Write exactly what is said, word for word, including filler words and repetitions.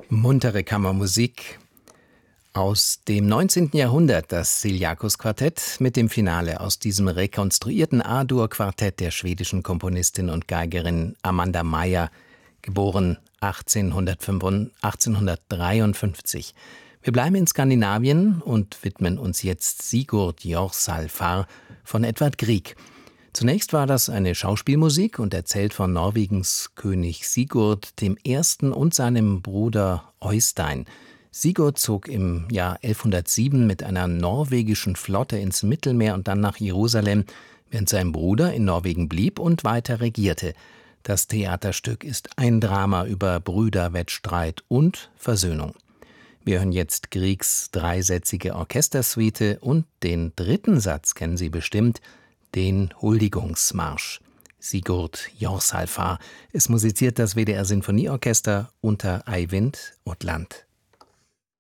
Muntere Kammermusik aus dem neunzehnten Jahrhundert, das Ciliacus-Quartett mit dem Finale aus diesem rekonstruierten A-Dur-Quartett der schwedischen Komponistin und Geigerin Amanda Meyer, geboren achtzehnhundertdreiundfünfzig. Wir bleiben in Skandinavien und widmen uns jetzt Sigurd Jorsalfar von Edvard Grieg. Zunächst war das eine Schauspielmusik und erzählt von Norwegens König Sigurd dem Ersten und seinem Bruder Oystein. Sigurd zog im Jahr elfhundertsieben mit einer norwegischen Flotte ins Mittelmeer und dann nach Jerusalem, während sein Bruder in Norwegen blieb und weiter regierte. Das Theaterstück ist ein Drama über Brüderwettstreit und Versöhnung. Wir hören jetzt Griegs dreisätzige Orchestersuite und den dritten Satz kennen Sie bestimmt, den Huldigungsmarsch. Sigurd Jorsalfar. Es musiziert das W D R Sinfonieorchester unter Eivind Odland.